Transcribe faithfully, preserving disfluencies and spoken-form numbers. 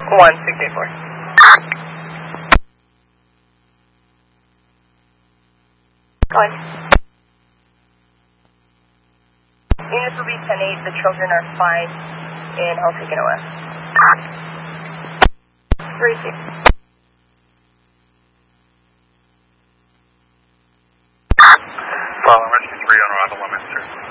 one six eight four. Go ahead. Units will be ten eight. The children are fine in Helsinki and O S. three six. Well, rescue three on arrival, Leominster.